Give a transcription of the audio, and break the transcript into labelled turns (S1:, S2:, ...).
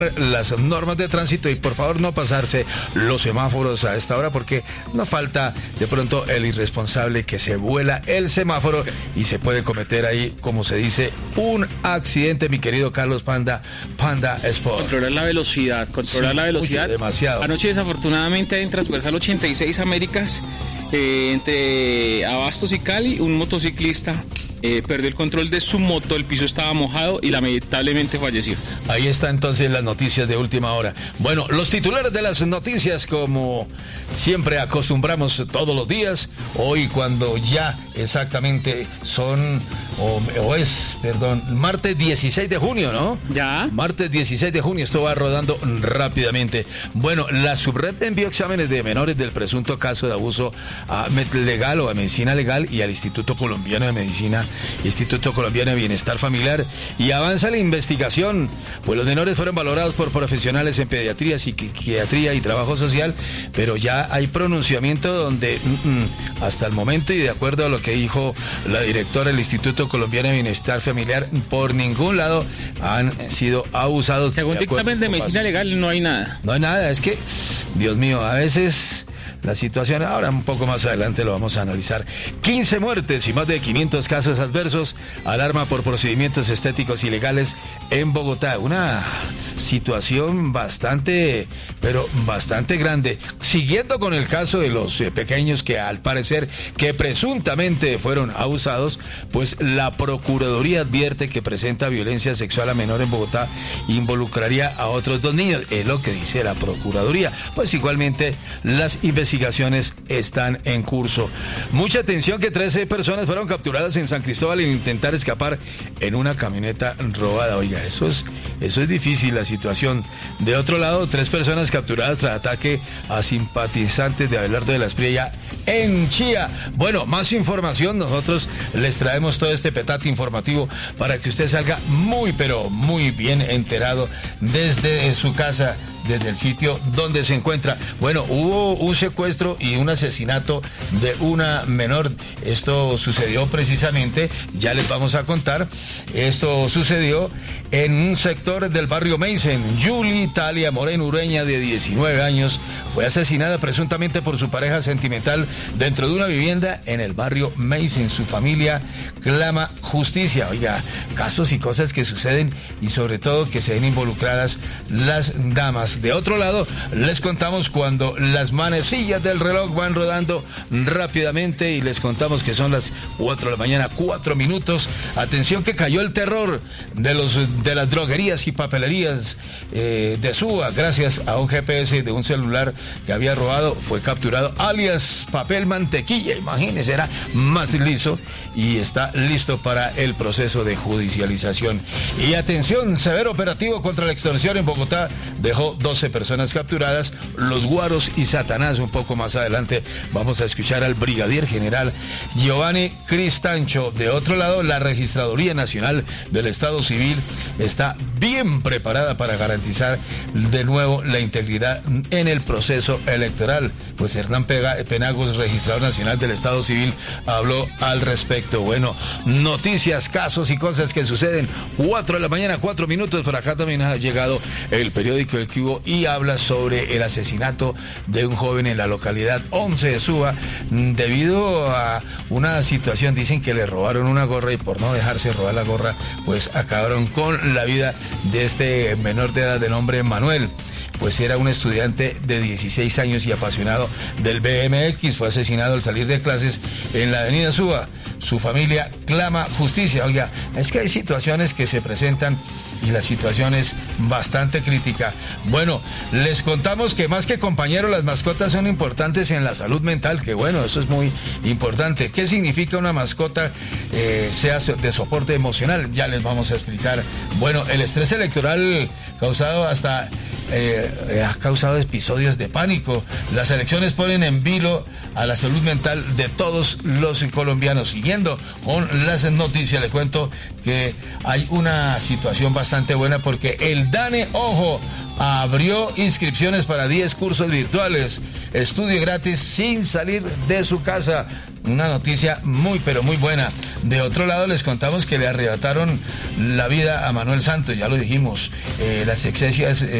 S1: las normas de tránsito y por favor no pasarse los semáforos a esta hora porque no falta de pronto el irresponsable que se vuela el semáforo y se puede cometer ahí, como se dice, un accidente, mi querido Carlos Panda Sport.
S2: Controlar la velocidad.
S1: Mucho, demasiado.
S2: Anoche desafortunadamente en transversal 86 Américas, entre Abastos y Cali, un motociclista perdió el control de su moto, el piso estaba mojado y lamentablemente falleció.
S1: Ahí está entonces las noticias de última hora. Bueno, los titulares de las noticias, como siempre acostumbramos todos los días, hoy cuando ya exactamente son, martes 16 de junio, ¿no?
S2: Ya.
S1: Martes 16 de junio, esto va rodando rápidamente. Bueno, la subred envió exámenes de menores del presunto caso de abuso a Medlegal o a Medicina Legal y al Instituto Colombiano de Medicina, Instituto Colombiano de Bienestar Familiar, y avanza la investigación, pues los menores fueron valorados por profesionales en pediatría, psiquiatría y trabajo social, pero ya hay pronunciamiento donde hasta el momento y de acuerdo a lo que dijo la directora del Instituto Colombiano de Bienestar Familiar, por ningún lado han sido abusados.
S2: Según dictamen de Medicina Legal no hay nada.
S1: No hay nada, es que, Dios mío, a veces la situación, ahora un poco más adelante lo vamos a analizar. 15 muertes y más de 500 casos adversos, alarma por procedimientos estéticos ilegales en Bogotá. Una situación bastante grande. Siguiendo con el caso de los pequeños que al parecer, que presuntamente fueron abusados, pues la Procuraduría advierte que presenta violencia sexual a menor en Bogotá involucraría a otros 2 niños. Es lo que dice la Procuraduría. Pues igualmente las investigaciones están en curso. Mucha atención que 13 personas fueron capturadas en San Cristóbal al intentar escapar en una camioneta robada. Oiga, eso es difícil la situación. De otro lado, 3 personas capturadas tras ataque a simpatizantes de Abelardo de la Espriella en Chía. Bueno, más información, nosotros les traemos todo este petate informativo para que usted salga muy, pero muy bien enterado desde su casa, desde el sitio donde se encuentra. Bueno, hubo un secuestro y un asesinato de una menor. Esto sucedió precisamente, ya les vamos a contar, esto sucedió en un sector del barrio Mason. Julie Talia Moreno Ureña, de 19 años, fue asesinada presuntamente por su pareja sentimental dentro de una vivienda en el barrio Mason. Su familia clama justicia. Oiga, casos y cosas que suceden y sobre todo que se ven involucradas las damas. De otro lado, les contamos cuando las manecillas del reloj van rodando rápidamente y les contamos que son las 4 de la mañana, 4 minutos. Atención que cayó el terror de las droguerías y papelerías de Suba, gracias a un GPS de un celular que había robado. Fue capturado alias Papel Mantequilla, imagínense, era más liso y está listo para el proceso de judicialización. Y atención, severo operativo contra la extorsión en Bogotá dejó 12 personas capturadas, los Guaros y Satanás. Un poco más adelante vamos a escuchar al brigadier general Giovanni Cristancho. De otro lado, la Registraduría Nacional del Estado Civil está bien preparada para garantizar de nuevo la integridad en el proceso electoral. Pues Hernán Penagos, registrador nacional del Estado Civil, habló al respecto. Bueno, noticias, casos y cosas que suceden. 4 de la mañana, 4 minutos. Por acá también ha llegado el periódico El Cubo y habla sobre el asesinato de un joven en la localidad 11 de Suba debido a una situación. Dicen que le robaron una gorra y por no dejarse robar la gorra, pues acabaron con la vida de este menor de edad de nombre Manuel. Pues era un estudiante de 16 años y apasionado del BMX. Fue asesinado al salir de clases en la avenida Suba. Su familia clama justicia. Oiga, es que hay situaciones que se presentan y la situación es bastante crítica. Bueno, les contamos que más que compañeros, las mascotas son importantes en la salud mental, que bueno, eso es muy importante. ¿Qué significa una mascota sea de soporte emocional? Ya les vamos a explicar. Bueno, el estrés electoral ha causado episodios de pánico. Las elecciones ponen en vilo a la salud mental de todos los colombianos. Siguiendo con las noticias, les cuento que hay una situación bastante buena porque el DANE, ojo, abrió inscripciones para 10 cursos virtuales, estudio gratis sin salir de su casa. Una noticia muy, pero muy buena. De otro lado, les contamos que le arrebataron la vida a Manuel Santos, ya lo dijimos. Las exequias